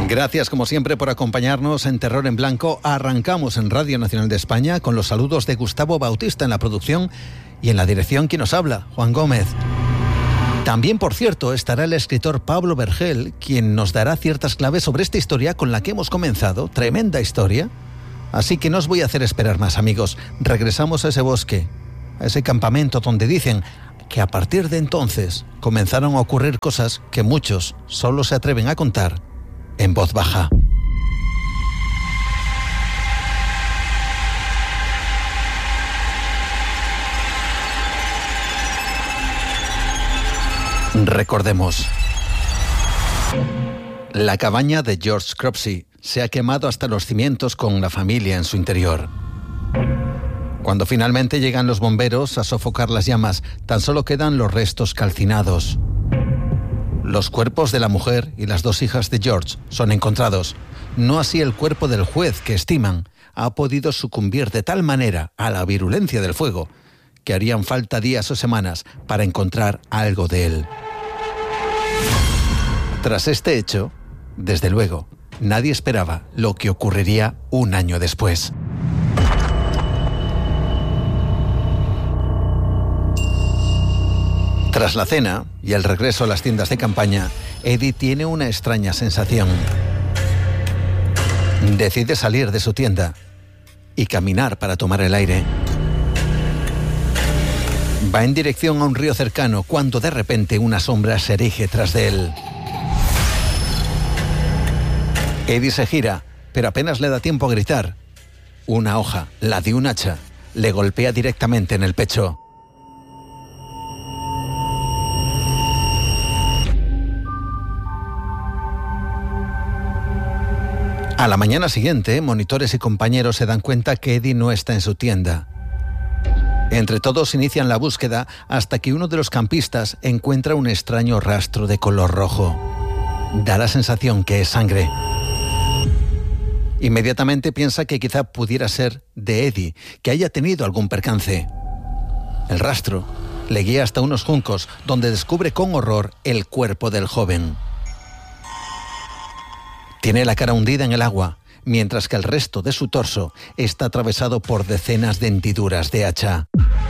Gracias, como siempre, por acompañarnos en Terror en Blanco. Arrancamos en Radio Nacional de España con los saludos de Gustavo Bautista en la producción y en la dirección quien nos habla, Juan Gómez. También, por cierto, estará el escritor Pablo Vergel, quien nos dará ciertas claves sobre esta historia con la que hemos comenzado. Tremenda historia. Así que no os voy a hacer esperar más, amigos. Regresamos a ese bosque, a ese campamento donde dicen que a partir de entonces comenzaron a ocurrir cosas que muchos solo se atreven a contar en voz baja. Recordemos. La cabaña de George Cropsey se ha quemado hasta los cimientos con la familia en su interior. Cuando finalmente llegan los bomberos a sofocar las llamas, tan solo quedan los restos calcinados. Los cuerpos de la mujer y las dos hijas de George son encontrados. No así el cuerpo del juez, que estiman ha podido sucumbir de tal manera a la virulencia del fuego que harían falta días o semanas para encontrar algo de él. Tras este hecho, desde luego, nadie esperaba lo que ocurriría un año después. Tras la cena y el regreso a las tiendas de campaña, Eddie tiene una extraña sensación. Decide salir de su tienda y caminar para tomar el aire. Va en dirección a un río cercano cuando de repente una sombra se erige tras de él. Eddie se gira, pero apenas le da tiempo a gritar. Una hoja, la de un hacha, le golpea directamente en el pecho. A la mañana siguiente, monitores y compañeros se dan cuenta que Eddie no está en su tienda. Entre todos inician la búsqueda hasta que uno de los campistas encuentra un extraño rastro de color rojo. Da la sensación que es sangre. Inmediatamente piensa que quizá pudiera ser de Eddie, que haya tenido algún percance. El rastro le guía hasta unos juncos, donde descubre con horror el cuerpo del joven. Tiene la cara hundida en el agua, mientras que el resto de su torso está atravesado por decenas de hendiduras de hacha.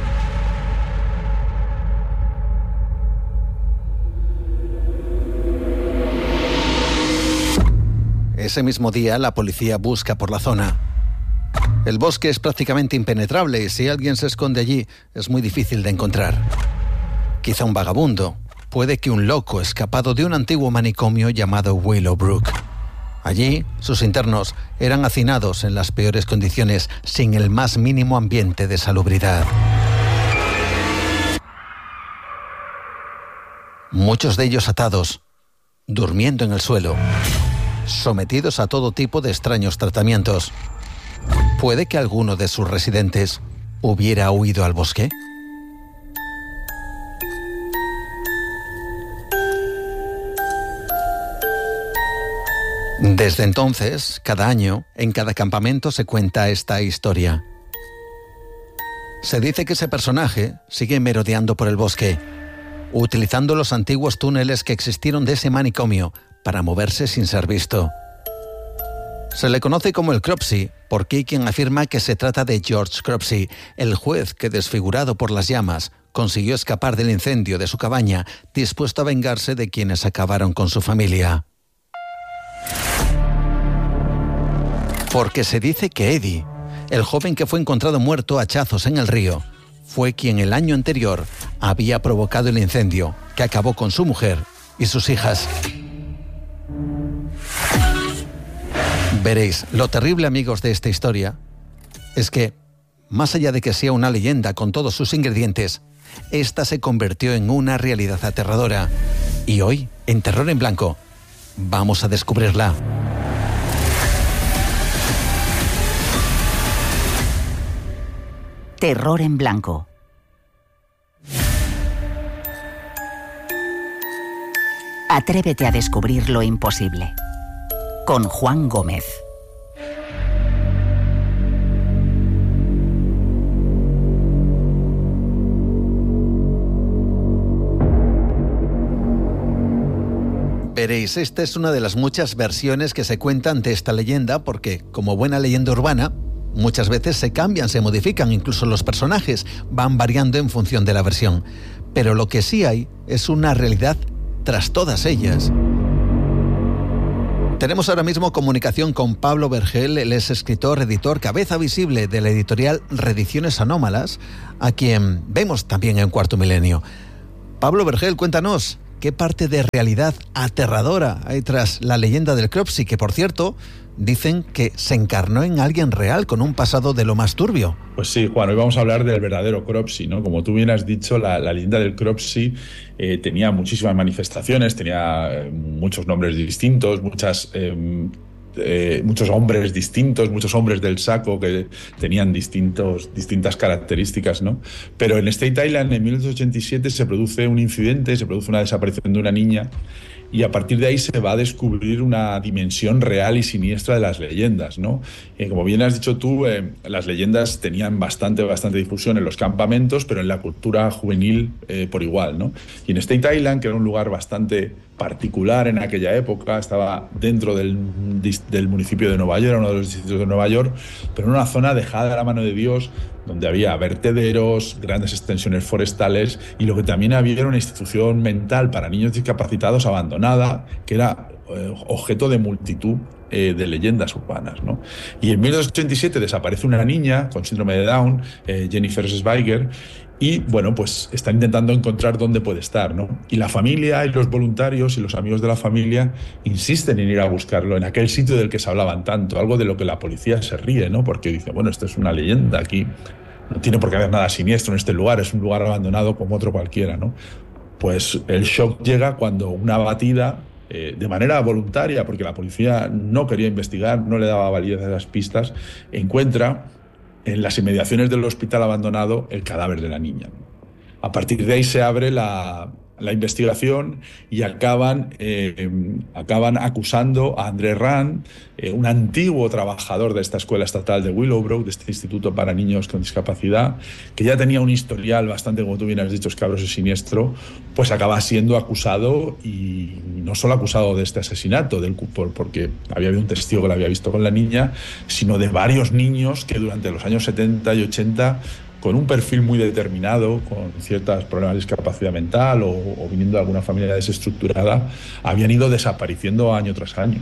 Ese mismo día, la policía busca por la zona. El bosque es prácticamente impenetrable y si alguien se esconde allí, es muy difícil de encontrar. Quizá un vagabundo, puede que un loco escapado de un antiguo manicomio llamado Willowbrook. Allí, sus internos eran hacinados en las peores condiciones, sin el más mínimo ambiente de salubridad. Muchos de ellos atados, durmiendo en el suelo, sometidos a todo tipo de extraños tratamientos. ¿Puede que alguno de sus residentes hubiera huido al bosque? Desde entonces, cada año, en cada campamento se cuenta esta historia. Se dice que ese personaje sigue merodeando por el bosque, utilizando los antiguos túneles que existieron de ese manicomio para moverse sin ser visto. Se le conoce como el Cropsey, porque hay quien afirma que se trata de George Cropsey, el juez que, desfigurado por las llamas, consiguió escapar del incendio de su cabaña, dispuesto a vengarse de quienes acabaron con su familia. Porque se dice que Eddie, el joven que fue encontrado muerto a hachazos en el río, fue quien el año anterior había provocado el incendio que acabó con su mujer y sus hijas. Veréis, lo terrible, amigos, de esta historia es que, más allá de que sea una leyenda con todos sus ingredientes, esta se convirtió en una realidad aterradora. Y hoy, en Terror en Blanco, vamos a descubrirla. Terror en Blanco. Atrévete a descubrir lo imposible. Con Juan Gómez. Veréis, esta es una de las muchas versiones que se cuentan de esta leyenda, porque como buena leyenda urbana, muchas veces se cambian, se modifican, incluso los personajes van variando en función de la versión. Pero lo que sí hay es una realidad tras todas ellas. Tenemos ahora mismo comunicación con Pablo Vergel, él es escritor, editor, cabeza visible de la editorial Reediciones Anómalas, a quien vemos también en Cuarto Milenio. Pablo Vergel, cuéntanos, ¿qué parte de realidad aterradora hay tras la leyenda del Cropsey, que por cierto dicen que se encarnó en alguien real con un pasado de lo más turbio? Pues sí, Juan, hoy vamos a hablar del verdadero Cropsey, ¿no? Como tú bien has dicho, la leyenda del Cropsey tenía muchísimas manifestaciones, tenía muchos nombres distintos, muchos hombres distintos, muchos hombres del saco que tenían distintas características, ¿no? Pero en State Island, en 1987, se produce un incidente, se produce una desaparición de una niña, y a partir de ahí se va a descubrir una dimensión real y siniestra de las leyendas, ¿no? Como bien has dicho tú, las leyendas tenían bastante difusión en los campamentos, pero en la cultura juvenil por igual, ¿no? Y en State Island, que era un lugar bastante particular en aquella época, estaba dentro del municipio de Nueva York, uno de los distritos de Nueva York, pero en una zona dejada a la mano de Dios, donde había vertederos, grandes extensiones forestales, y lo que también había era una institución mental para niños discapacitados abandonada, que era objeto de multitud de leyendas urbanas, ¿no? Y en 1987 desaparece una niña con síndrome de Down, Jennifer Schweiger, y bueno, pues están intentando encontrar dónde puede estar, ¿no? Y la familia y los voluntarios y los amigos de la familia insisten en ir a buscarlo en aquel sitio del que se hablaban tanto, algo de lo que la policía se ríe, ¿no? Porque dice, bueno, esto es una leyenda, aquí no tiene por qué haber nada siniestro en este lugar, es un lugar abandonado como otro cualquiera, ¿no? Pues el shock llega cuando una abatida, de manera voluntaria, porque la policía no quería investigar, no le daba validez a las pistas, encuentra en las inmediaciones del hospital abandonado el cadáver de la niña. A partir de ahí se abre la investigación y acaban acusando a André Rand, un antiguo trabajador de esta escuela estatal de Willowbrook, de este instituto para niños con discapacidad, que ya tenía un historial bastante, como tú bien has dicho, escabroso y siniestro, pues acaba siendo acusado, y no solo acusado de este asesinato, porque había habido un testigo que lo había visto con la niña, sino de varios niños que durante los años 70 y 80, con un perfil muy determinado, con ciertos problemas de discapacidad mental o viniendo de alguna familia desestructurada, habían ido desapareciendo año tras año.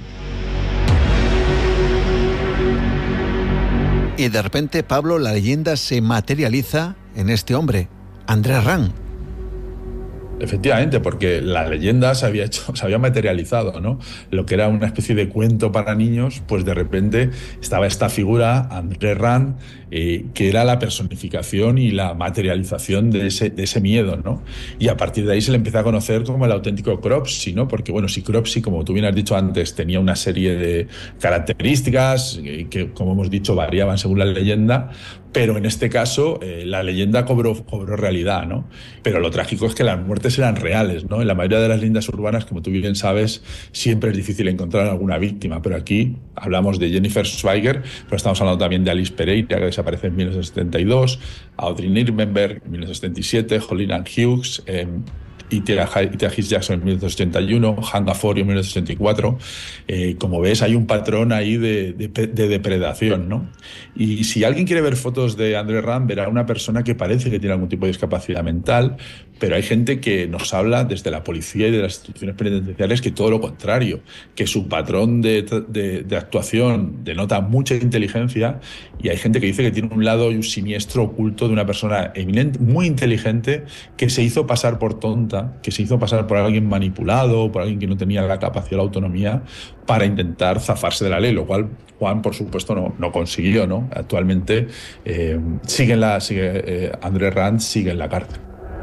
Y de repente, Pablo, la leyenda se materializa en este hombre, André Rand. Efectivamente, porque la leyenda se había materializado, ¿no? Lo que era una especie de cuento para niños, pues de repente estaba esta figura, André Rand, que era la personificación y la materialización de ese miedo, ¿no? Y a partir de ahí se le empieza a conocer como el auténtico Cropsey, ¿no? Porque, bueno, si Cropsey, como tú bien has dicho antes, tenía una serie de características que, como hemos dicho, variaban según la leyenda, pero en este caso la leyenda cobró realidad, ¿no? Pero lo trágico es que las muertes eran reales, ¿no? En la mayoría de las leyendas urbanas, como tú bien sabes, siempre es difícil encontrar alguna víctima, pero aquí hablamos de Jennifer Schweiger, pero estamos hablando también de Alice Pereira, que desaparece en 1972, Audrey Nirmenberg en 1977, Holly Ann Hughes, y Tiahis Jackson en 1981, Hanga Forio en 1984. Como ves, hay un patrón ahí de depredación, ¿no? Y si alguien quiere ver fotos de André Rand, verá una persona que parece que tiene algún tipo de discapacidad mental, pero hay gente que nos habla desde la policía y de las instituciones penitenciarias que todo lo contrario, que su patrón de actuación denota mucha inteligencia, y hay gente que dice que tiene un lado siniestro oculto de una persona muy inteligente que se hizo pasar por tonta, que se hizo pasar por alguien manipulado, por alguien que no tenía la capacidad o la autonomía para intentar zafarse de la ley, lo cual Juan, por supuesto, no consiguió, ¿no? Actualmente André Rand sigue en la cárcel.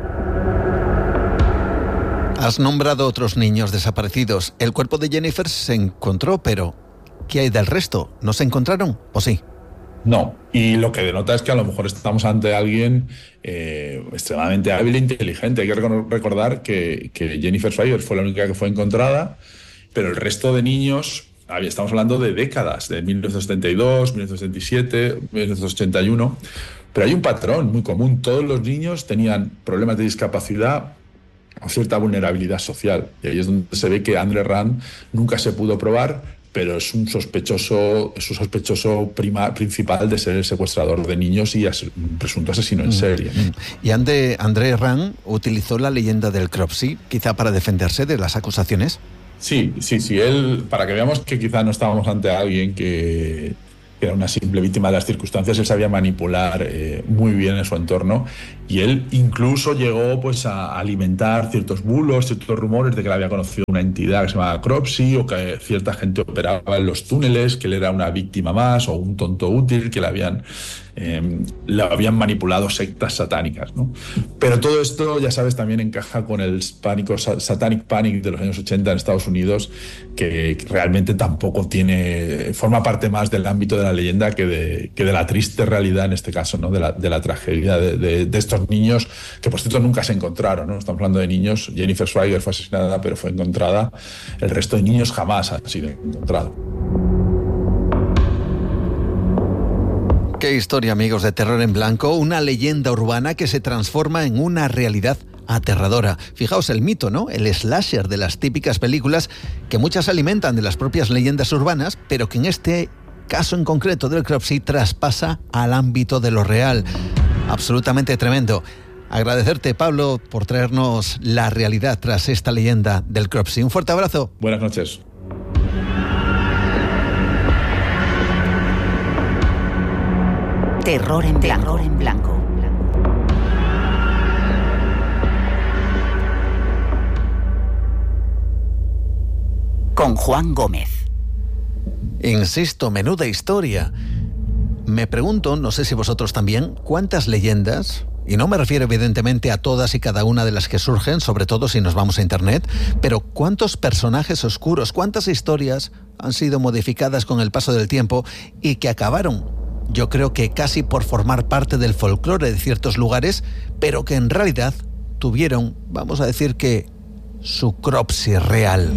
Has nombrado otros niños desaparecidos. El cuerpo de Jennifer se encontró, pero ¿qué hay del resto? ¿No se encontraron o sí? No, y lo que denota es que a lo mejor estamos ante alguien extremadamente hábil e inteligente. Hay que recordar que Jennifer Schweiger fue la única que fue encontrada, pero el resto de niños, estamos hablando de décadas, de 1972, 1977, 1981, pero hay un patrón muy común. Todos los niños tenían problemas de discapacidad cierta vulnerabilidad social. Y ahí es donde se ve que Andre Rand nunca se pudo probar, pero es un sospechoso principal de ser el secuestrador de niños y un presunto asesino en serie. Y André Rand utilizó la leyenda del Cropsey, quizá para defenderse de las acusaciones. Sí. Él, para que veamos que quizá no estábamos ante alguien que era una simple víctima de las circunstancias, él sabía manipular muy bien en su entorno, y él incluso llegó pues a alimentar ciertos bulos, ciertos rumores de que él había conocido una entidad que se llamaba Cropsey, o que cierta gente operaba en los túneles, que él era una víctima más o un tonto útil, que le habían manipulado sectas satánicas, ¿no? Pero todo esto, ya sabes, también encaja con el Satanic Panic de los años 80 en Estados Unidos, que realmente tampoco forma parte más del ámbito de la leyenda que de la triste realidad, en este caso, ¿no? De la tragedia de estos niños, que por cierto nunca se encontraron, ¿no? Estamos hablando de niños. Jennifer Schweiger fue asesinada, pero fue encontrada. El resto de niños jamás han sido encontrados. Qué historia, amigos de Terror en Blanco, una leyenda urbana que se transforma en una realidad aterradora. Fijaos el mito, ¿no? El slasher de las típicas películas, que muchas alimentan de las propias leyendas urbanas, pero que en este caso en concreto del Cropsey traspasa al ámbito de lo real. Absolutamente tremendo. Agradecerte, Pablo, por traernos la realidad tras esta leyenda del Cropsey. Un fuerte abrazo. Buenas noches. Terror en blanco. Con Juan Gómez. Insisto, menuda historia. Me pregunto, no sé si vosotros también, cuántas leyendas, y no me refiero evidentemente a todas y cada una de las que surgen, sobre todo si nos vamos a internet, pero cuántos personajes oscuros, cuántas historias han sido modificadas con el paso del tiempo y que acabaron, yo creo que casi por formar parte del folclore de ciertos lugares, pero que en realidad tuvieron, vamos a decir que, su Cropsey real.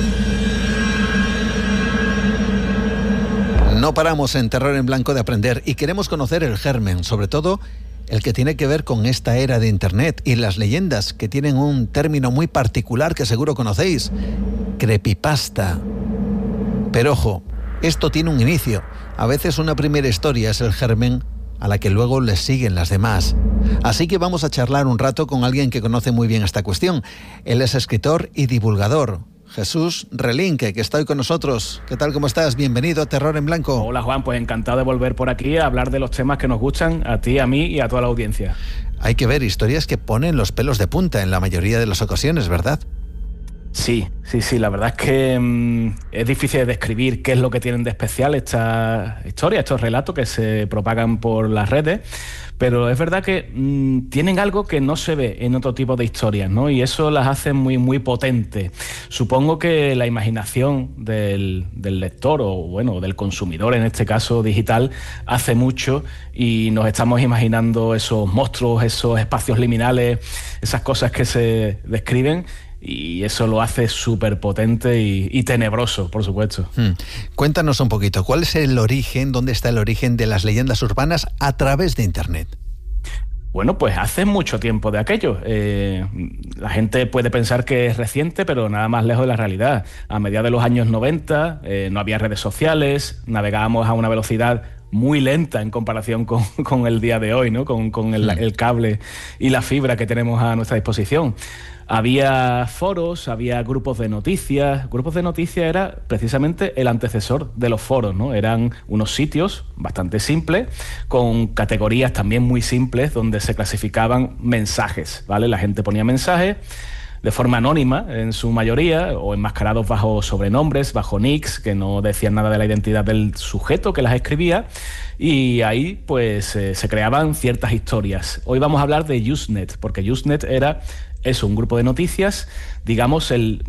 No paramos en Terror en Blanco de aprender y queremos conocer el germen, sobre todo el que tiene que ver con esta era de Internet y las leyendas, que tienen un término muy particular que seguro conocéis: creepypasta. Pero ojo, esto tiene un inicio. A veces una primera historia es el germen a la que luego les siguen las demás. Así que vamos a charlar un rato con alguien que conoce muy bien esta cuestión. Él es escritor y divulgador, Jesús Relinque, que está hoy con nosotros. ¿Qué tal? ¿Cómo estás? Bienvenido a Terror en Blanco. Hola, Juan, pues encantado de volver por aquí a hablar de los temas que nos gustan a ti, a mí y a toda la audiencia. Hay que ver historias que ponen los pelos de punta en la mayoría de las ocasiones, ¿verdad? Sí, la verdad es que es difícil de describir qué es lo que tienen de especial estas historias, estos relatos que se propagan por las redes, pero es verdad que tienen algo que no se ve en otro tipo de historias, ¿no? Y eso las hace muy, muy potentes. Supongo que la imaginación del lector, o bueno, del consumidor, en este caso digital, hace mucho, y nos estamos imaginando esos monstruos, esos espacios liminales, esas cosas que se describen, y eso lo hace súper potente y tenebroso, por supuesto. Cuéntanos un poquito, ¿cuál es el origen, dónde está el origen de las leyendas urbanas a través de Internet? Bueno, pues hace mucho tiempo de aquello. La gente puede pensar que es reciente, pero nada más lejos de la realidad. A mediados de los años 90 no había redes sociales, navegábamos a una velocidad muy lenta en comparación con el día de hoy, ¿no? Con el cable y la fibra que tenemos a nuestra disposición. Había foros, había grupos de noticias. Grupos de noticias era precisamente el antecesor de los foros, ¿no? Eran unos sitios bastante simples, con categorías también muy simples, donde se clasificaban mensajes, ¿vale? La gente ponía mensajes de forma anónima, en su mayoría, o enmascarados bajo sobrenombres, bajo nicks, que no decían nada de la identidad del sujeto que las escribía, y ahí pues se creaban ciertas historias. Hoy vamos a hablar de Usenet, porque Usenet era un grupo de noticias, digamos el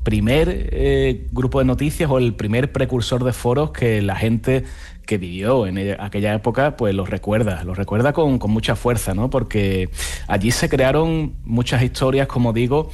primer grupo de noticias o el primer precursor de foros que la gente que vivió en aquella época pues los recuerda con mucha fuerza, ¿no? Porque allí se crearon muchas historias, como digo,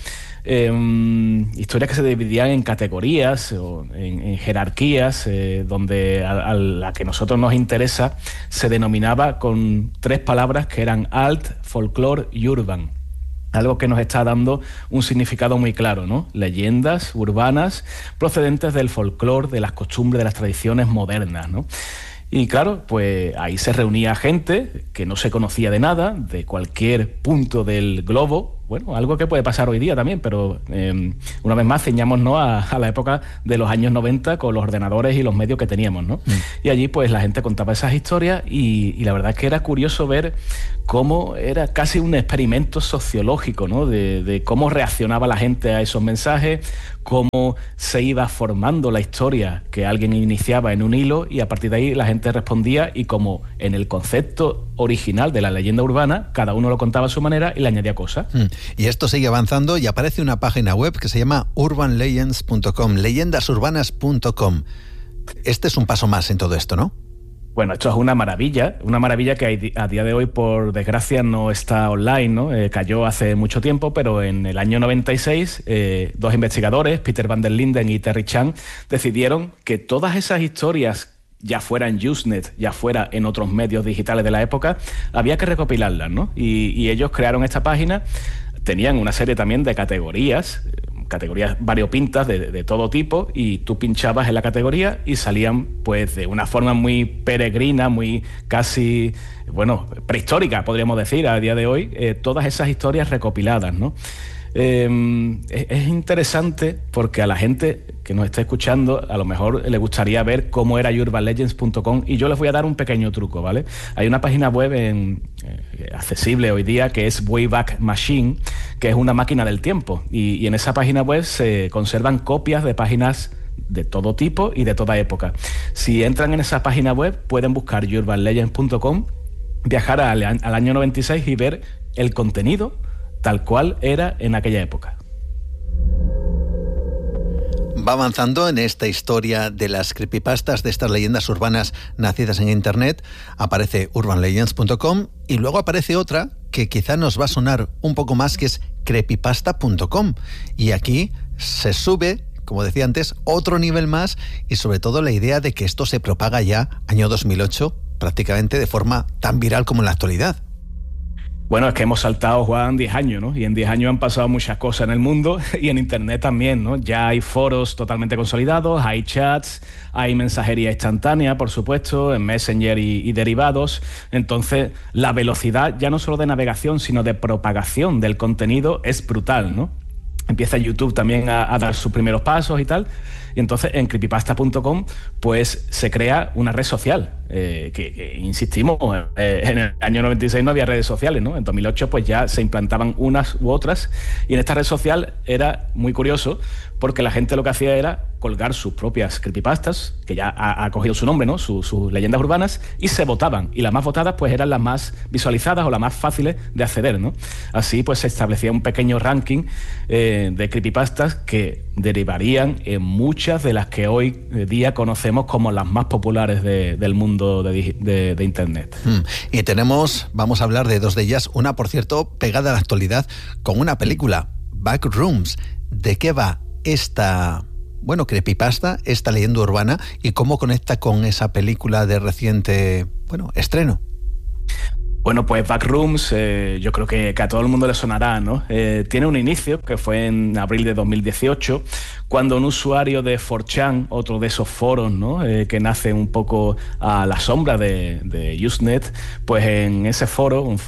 historias que se dividían en categorías o en jerarquías, donde a la que a nosotros nos interesa se denominaba con 3 palabras que eran alt, folklore y urban. algo que nos está dando un significado muy claro, ¿no? Leyendas urbanas procedentes del folclore, de las costumbres, de las tradiciones modernas, ¿no? Y claro, pues ahí se reunía gente que no se conocía de nada, de cualquier punto del globo. Bueno, algo que puede pasar hoy día también, pero una vez más ceñámonos a la época de los años 90 con los ordenadores y los medios que teníamos, ¿no? Y allí pues la gente contaba esas historias y la verdad es que era curioso ver cómo era casi un experimento sociológico, ¿no? De cómo reaccionaba la gente a esos mensajes, cómo se iba formando la historia que alguien iniciaba en un hilo y a partir de ahí la gente respondía y como en el concepto original de la leyenda urbana, cada uno lo contaba a su manera y le añadía cosas. Y esto sigue avanzando y aparece una página web que se llama urbanlegends.com, leyendasurbanas.com. Este es un paso más en todo esto, ¿no? Bueno, esto es una maravilla que a día de hoy, por desgracia, no está online, ¿no? Cayó hace mucho tiempo, pero en el año 96, dos investigadores, Peter van der Linden y Terry Chan, decidieron que todas esas historias, ya fuera en Usenet, ya fuera en otros medios digitales de la época, había que recopilarlas, ¿no? Y ellos crearon esta página. Tenían una serie también de categorías variopintas de todo tipo, y tú pinchabas en la categoría y salían pues de una forma muy peregrina, muy casi, bueno, prehistórica, podríamos decir, a día de hoy, todas esas historias recopiladas, ¿no? Es interesante porque a la gente que nos está escuchando a lo mejor le gustaría ver cómo era urbanlegends.com y yo les voy a dar un pequeño truco, ¿vale? Hay una página web accesible hoy día que es Wayback Machine, que es una máquina del tiempo y en esa página web se conservan copias de páginas de todo tipo y de toda época. Si entran en esa página web pueden buscar urbanlegends.com, viajar al año 96 y ver el contenido tal cual era en aquella época. Va avanzando en esta historia de las creepypastas, de estas leyendas urbanas nacidas en Internet. Aparece urbanlegends.com y luego aparece otra que quizá nos va a sonar un poco más, que es creepypasta.com. Y aquí se sube, como decía antes, otro nivel más y sobre todo la idea de que esto se propaga ya año 2008 prácticamente de forma tan viral como en la actualidad. Bueno, es que hemos saltado, Juan, 10 años, ¿no? Y en 10 años han pasado muchas cosas en el mundo y en Internet también, ¿no? Ya hay foros totalmente consolidados, hay chats, hay mensajería instantánea, por supuesto, en Messenger y derivados. Entonces, la velocidad ya no solo de navegación, sino de propagación del contenido es brutal, ¿no? Empieza YouTube también a dar sus primeros pasos y tal. Y entonces en creepypasta.com pues se crea una red social que insistimos, en el año 96 no había redes sociales, ¿no? En 2008 pues ya se implantaban unas u otras y en esta red social era muy curioso porque la gente lo que hacía era colgar sus propias creepypastas, que ya ha cogido su nombre, ¿no? Sus leyendas urbanas, y se votaban. Y las más votadas pues eran las más visualizadas o las más fáciles de acceder, ¿no? Así pues se establecía un pequeño ranking de creepypastas que derivarían en muchas de las que hoy día conocemos como las más populares del mundo de Internet. Y vamos a hablar de dos de ellas, una por cierto pegada a la actualidad con una película, Backrooms. ¿De qué va esta, creepypasta, esta leyenda urbana, y cómo conecta con esa película de reciente, estreno? Bueno, pues Backrooms, yo creo que a todo el mundo le sonará, ¿no? Tiene un inicio que fue en abril de 2018, cuando un usuario de 4chan, otro de esos foros, ¿no? Que nace un poco a la sombra de Usenet, pues en ese foro, un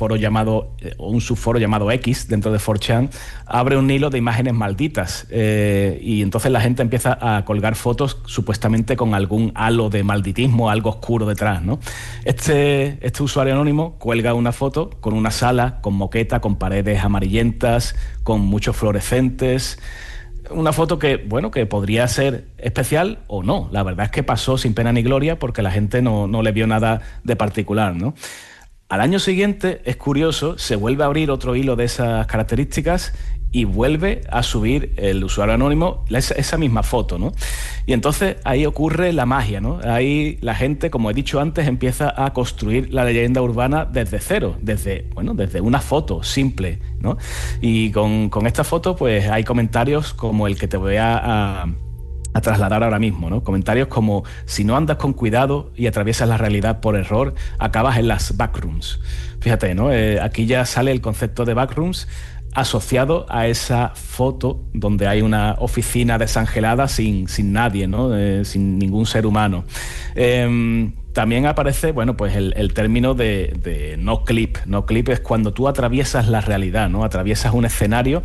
subforo llamado X dentro de 4chan, abre un hilo de imágenes malditas y entonces la gente empieza a colgar fotos supuestamente con algún halo de malditismo, algo oscuro detrás, ¿no? Este usuario anónimo cuelga una foto con una sala, con moqueta, con paredes amarillentas, con muchos fluorescentes. Una foto que podría ser especial o no. La verdad es que pasó sin pena ni gloria porque la gente no le vio nada de particular, ¿no? Al año siguiente, es curioso, se vuelve a abrir otro hilo de esas características y vuelve a subir el usuario anónimo esa misma foto, ¿no? Y entonces ahí ocurre la magia, ¿no? Ahí la gente, como he dicho antes, empieza a construir la leyenda urbana desde cero, desde una foto simple, ¿no? Y con esta foto pues hay comentarios como el que te voy a trasladar ahora mismo, ¿no? Comentarios como: si no andas con cuidado y atraviesas la realidad por error, acabas en las backrooms. Fíjate, ¿no? Aquí ya sale el concepto de backrooms. asociado a esa foto donde hay una oficina desangelada sin nadie, ¿no? Sin ningún ser humano. También aparece, bueno, pues el término de no clip. No clip es cuando tú atraviesas la realidad, ¿no? Atraviesas un escenario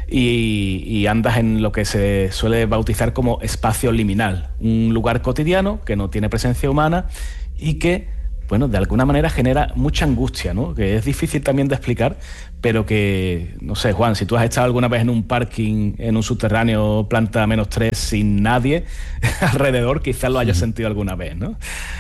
y andas en lo que se suele bautizar como espacio liminal, un lugar cotidiano que no tiene presencia humana y que, bueno, de alguna manera genera mucha angustia, ¿no? Que es difícil también de explicar, pero que, no sé, Juan, si tú has estado alguna vez en un parking, en un subterráneo, planta -3, sin nadie alrededor, quizás lo hayas sentido alguna vez, ¿no?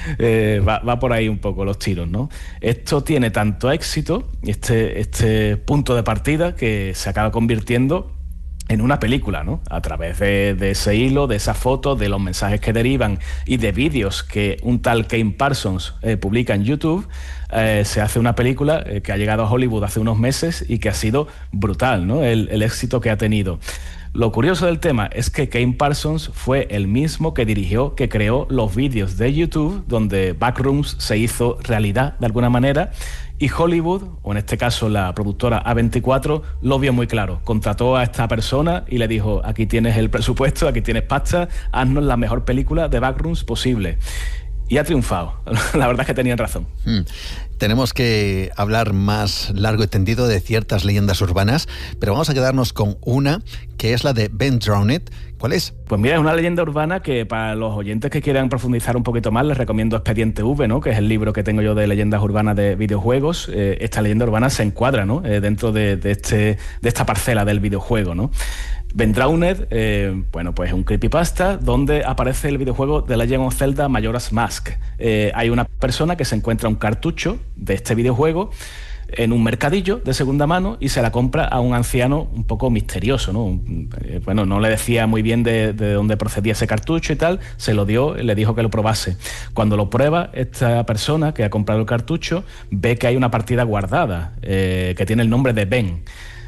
Va por ahí un poco los tiros, ¿no? Esto tiene tanto éxito, este punto de partida, que se acaba convirtiendo en una película, ¿no? A través de ese hilo, de esa foto, de los mensajes que derivan y de vídeos que un tal Kane Parsons publica en YouTube, se hace una película que ha llegado a Hollywood hace unos meses y que ha sido brutal, ¿no? El éxito que ha tenido. Lo curioso del tema es que Kane Parsons fue el mismo que dirigió, que creó los vídeos de YouTube donde Backrooms se hizo realidad de alguna manera, y Hollywood, o en este caso la productora A24, lo vio muy claro. Contrató a esta persona y le dijo: aquí tienes el presupuesto, aquí tienes pasta, haznos la mejor película de Backrooms posible. Y ha triunfado. La verdad es que tenían razón. Tenemos que hablar más largo y tendido de ciertas leyendas urbanas, pero vamos a quedarnos con una, que es la de Ben Drowned. ¿Cuál es? Pues mira, es una leyenda urbana que para los oyentes que quieran profundizar un poquito más les recomiendo Expediente V, ¿no? Que es el libro que tengo yo de leyendas urbanas de videojuegos. Esta leyenda urbana se encuadra, ¿no? Dentro de esta parcela del videojuego, ¿no? Ben Drowned, bueno, pues es un creepypasta donde aparece el videojuego The Legend of Zelda Majora's Mask. Hay una persona que se encuentra un cartucho de este videojuego en un mercadillo de segunda mano y se la compra a un anciano un poco misterioso, ¿no? Bueno, no le decía muy bien de dónde procedía ese cartucho y tal, se lo dio, le dijo que lo probase. Cuando lo prueba, esta persona que ha comprado el cartucho ve que hay una partida guardada que tiene el nombre de Ben.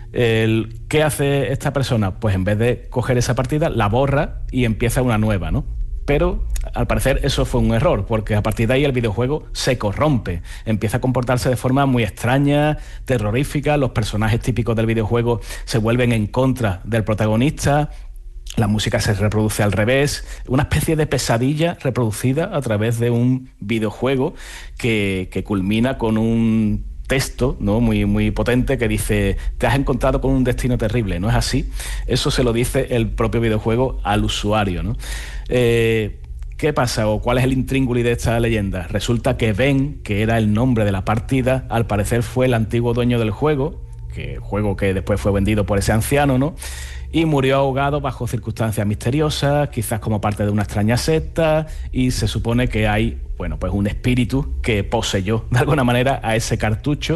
¿Qué hace esta persona? Pues en vez de coger esa partida, la borra y empieza una nueva, ¿no? Pero al parecer eso fue un error, porque a partir de ahí el videojuego se corrompe, empieza a comportarse de forma muy extraña, terrorífica, los personajes típicos del videojuego se vuelven en contra del protagonista, la música se reproduce al revés, una especie de pesadilla reproducida a través de un videojuego que culmina con un texto, ¿no? muy potente, que dice: te has encontrado con un destino terrible. ¿No es así? Eso se lo dice el propio videojuego al usuario, ¿no? ¿Qué pasa o cuál es el intríngulis de esta leyenda? Resulta que Ben, que era el nombre de la partida, al parecer fue el antiguo dueño del juego que después fue vendido por ese anciano, ¿no? Y murió ahogado bajo circunstancias misteriosas, quizás como parte de una extraña secta, y se supone que hay, bueno, pues un espíritu que poseyó de alguna manera a ese cartucho,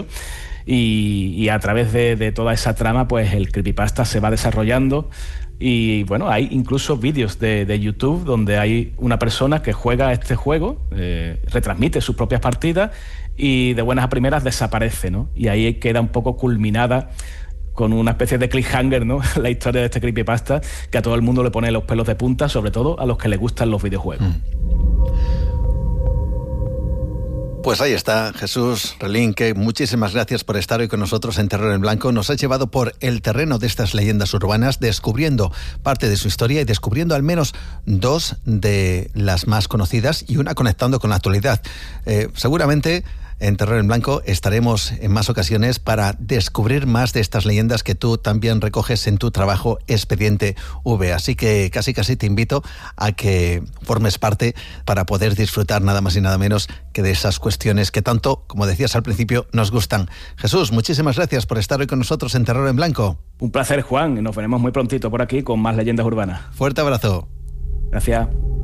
y a través de toda esa trama, pues el creepypasta se va desarrollando. Y bueno, hay incluso vídeos de YouTube donde hay una persona que juega este juego, retransmite sus propias partidas y de buenas a primeras desaparece, ¿no? Y ahí queda un poco culminada con una especie de cliffhanger, ¿no? La historia de este creepypasta, que a todo el mundo le pone los pelos de punta, sobre todo a los que les gustan los videojuegos. Pues ahí está, Jesús Relinque, muchísimas gracias por estar hoy con nosotros en Terror en Blanco. Nos has llevado por el terreno de estas leyendas urbanas, descubriendo parte de su historia y descubriendo al menos dos de las más conocidas y una conectando con la actualidad. Seguramente en Terror en Blanco estaremos en más ocasiones para descubrir más de estas leyendas que tú también recoges en tu trabajo Expediente V. Así que casi te invito a que formes parte para poder disfrutar nada más y nada menos que de esas cuestiones que tanto, como decías al principio, nos gustan. Jesús, muchísimas gracias por estar hoy con nosotros en Terror en Blanco. Un placer, Juan. Nos veremos muy prontito por aquí con más leyendas urbanas. Fuerte abrazo. Gracias.